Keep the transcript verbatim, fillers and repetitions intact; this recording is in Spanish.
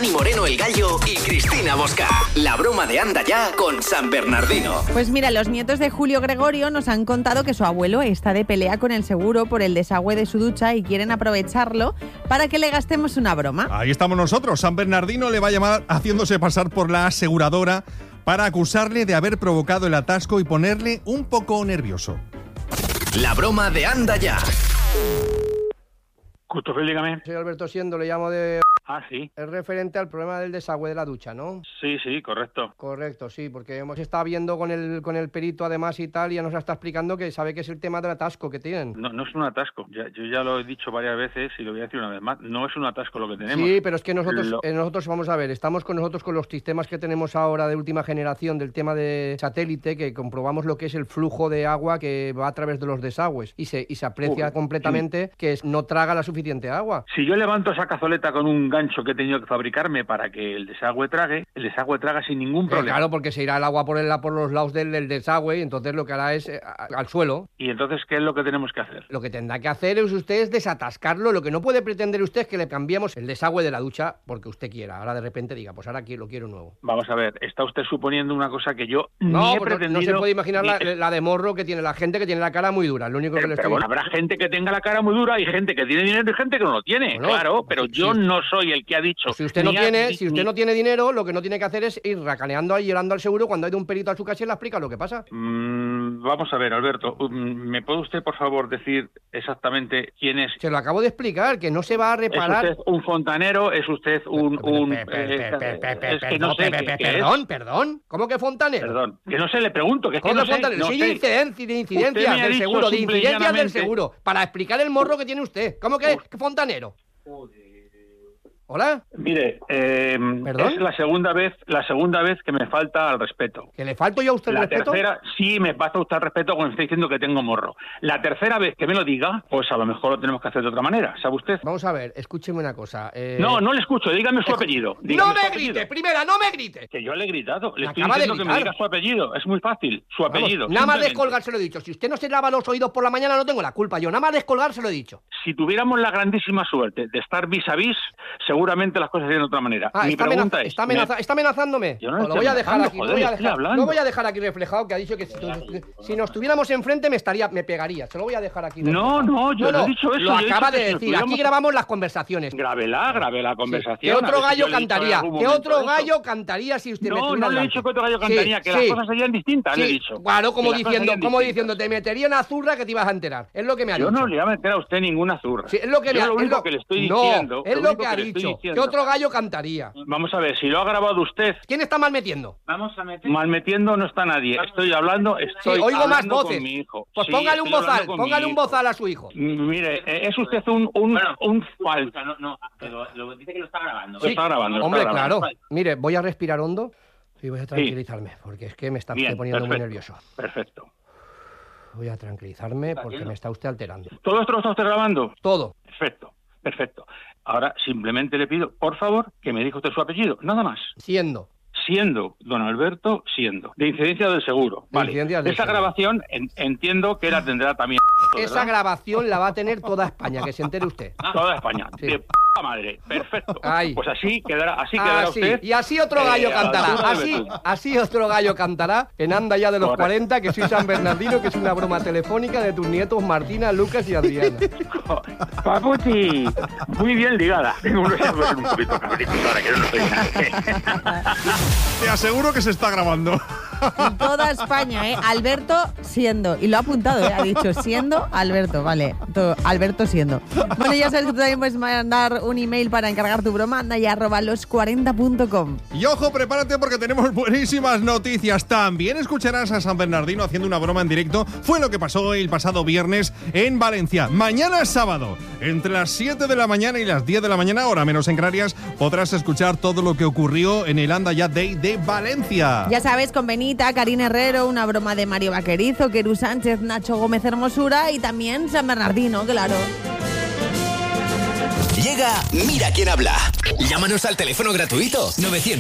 Dani Moreno el Gallo y Cristina Bosca. La broma de Anda Ya con San Bernardino. Pues mira, los nietos de Julio Gregorio nos han contado que su abuelo está de pelea con el seguro por el desagüe de su ducha y quieren aprovecharlo para que le gastemos una broma. Ahí estamos nosotros. San Bernardino le va a llamar haciéndose pasar por la aseguradora para acusarle de haber provocado el atasco y ponerle un poco nervioso. La broma de Anda Ya. Custofel, dígame. Soy Alberto Siendo, le llamo de... Ah, sí. Es referente al problema del desagüe de la ducha, ¿no? Sí, sí, correcto. Correcto, sí, porque hemos estado viendo con el con el perito además y tal, y ya nos está explicando que sabe que es el tema del atasco que tienen. No, no es un atasco. Ya, yo ya lo he dicho varias veces y lo voy a decir una vez más. No es un atasco lo que tenemos. Sí, pero es que nosotros, Lo... eh, nosotros vamos a ver, estamos con nosotros con los sistemas que tenemos ahora de última generación del tema de satélite, que comprobamos lo que es el flujo de agua que va a través de los desagües y se, y se aprecia Uf, completamente sí. que es, no traga la suficiente agua. Si yo levanto esa cazoleta con un gancho que he tenido que fabricarme para que el desagüe trague, el desagüe traga sin ningún problema. Eh, claro, porque se irá el agua por, el, por los lados del, del desagüe y entonces lo que hará es eh, a, al suelo. ¿Y entonces qué es lo que tenemos que hacer? Lo que tendrá que hacer es usted es desatascarlo. Lo que no puede pretender usted es que le cambiemos el desagüe de la ducha porque usted quiera. Ahora de repente diga, pues ahora aquí lo quiero nuevo. Vamos a ver, está usted suponiendo una cosa que yo no, ni he pues pretendido... No se puede imaginar ni... la, la de morro que tiene la gente que tiene la cara muy dura. Lo único pero, que le pero estoy... bueno, habrá gente que tenga la cara muy dura y gente que tiene dinero y gente que no lo tiene, bueno, claro, pero si, yo si, no soy el que ha dicho... Si usted no tiene, a, si usted ni... no tiene dinero, lo que no tiene que hacer es ir racaneando ahí, llorando al seguro cuando hay de un perito a su casa y le explica lo que pasa. Mm, vamos a ver, Alberto, ¿me puede usted, por favor, decir exactamente quién es? Se lo acabo de explicar, que no se va a reparar... ¿Es usted un fontanero? ¿Es usted un...? un Perdón, perdón, ¿cómo que fontanero? Perdón, que no sé, le pregunto, que es que ¿Cómo no que fontanero? sé, Sí, no de incidencias, de incidencias del seguro, de incidencias del seguro, para explicar el morro que tiene usted. ¿Cómo que, que fontanero? ¿Hola? Mire, eh, es la segunda vez la segunda vez que me falta al respeto. ¿Que le falto yo a usted el la respeto? La tercera, sí, me falta usted el respeto cuando está diciendo que tengo morro. La tercera vez que me lo diga, pues a lo mejor lo tenemos que hacer de otra manera, ¿sabe usted? Vamos a ver, escúcheme una cosa. Eh... No, no le escucho, dígame su apellido. Dígame ¡No me su grite! apellido. Primera, no me grite. Que yo le he gritado, le me estoy diciendo que me diga su apellido. Es muy fácil, su Vamos, apellido. Nada más descolgar se lo he dicho. Si usted no se lava los oídos por la mañana, no tengo la culpa. Yo nada más descolgar se lo he dicho. Si tuviéramos la grandísima suerte de estar vis a vis, seguramente las cosas serían de otra manera. Ah, Mi está, pregunta amenaza, es, está, amenaza, me... está amenazándome. Yo no lo voy a dejar aquí. Joder, lo, voy a dejar, hablando. lo voy a dejar aquí reflejado, que ha dicho que si, si nos tuviéramos enfrente me estaría, me pegaría. Se lo voy a dejar aquí reflejado. No, no, yo no, no, no he dicho eso. Lo acaba de si decir. tuviéramos... Aquí grabamos las conversaciones. Grábela, grabé la conversación. Sí. ¿Qué otro gallo si cantaría? ¿Qué otro gallo eso? cantaría si usted no, me estuviera No, no le he dicho que otro gallo cantaría, sí, que sí. las cosas serían distintas, sí. le he dicho. Claro, como diciendo, como diciendo, te metería una zurra que te ibas a enterar. Es lo que me ha yo dicho. Yo no le voy a meter a usted ninguna zurra. Sí, es lo que yo me ha lo único lo... que le estoy no, diciendo. es lo que ha dicho. ¿Qué otro gallo cantaría? Vamos a ver, si lo ha grabado usted. ¿Quién está mal metiendo? Vamos a meter. Mal metiendo no está nadie. Estoy hablando, estoy sí, oigo más voces. Con mi hijo. Pues sí, póngale un bozal, póngale un bozal a su hijo. Mire, es usted un un bueno, un falso. No, no, pero lo dice que lo está grabando. Sí, lo está grabando. Lo hombre, está grabando. claro. Mire, voy a respirar hondo y voy a tranquilizarme, sí. porque es que me está Bien, poniendo perfecto, muy nervioso. Perfecto. Voy a tranquilizarme porque bien, me está usted alterando. ¿Todo esto lo está usted grabando? Todo. Perfecto, perfecto. Ahora simplemente le pido, por favor, que me diga usted su apellido, nada más. Siendo. Siendo, don Alberto, siendo. De incidencia del seguro. De vale. incidencia del Esa seguro. grabación en, entiendo que la tendrá también. Esa ¿verdad? grabación la va a tener toda España, que se entere usted. Toda España. Sí. De p*** madre. Perfecto. Ay. Pues así quedará, así quedará Así. usted. Y así otro gallo eh, cantará. a Así, así otro gallo cantará en Anda Ya de los Correcto. cuarenta, que soy San Bernardino, que es una broma telefónica de tus nietos Martina, Lucas y Adriana. Papuchi, muy bien ligada. Tengo unos ojos un poquito cabritos ahora que no estoy nada. Te aseguro que se está grabando. En toda España, ¿eh? Alberto siendo. Y lo ha apuntado, ¿eh? Ha dicho siendo Alberto, vale. Todo, Alberto siendo. Bueno, ya sabes que tú también puedes mandar un email para encargar tu broma, anda ya arroba los cuarenta punto com. Y ojo, prepárate porque tenemos buenísimas noticias. También escucharás a San Bernardino haciendo una broma en directo. Fue lo que pasó el pasado viernes en Valencia. Mañana sábado, entre las siete de la mañana y las diez de la mañana, hora menos en Canarias, podrás escuchar todo lo que ocurrió en el Anda Ya Day de Valencia. Ya sabes, con Benita, Karina Herrero, una broma de Mario Vaquerizo, Querú Sánchez, Nacho Gómez Hermosura y también San Bernardino, claro. Llega Mira quién habla. Llámanos al teléfono gratuito novecientos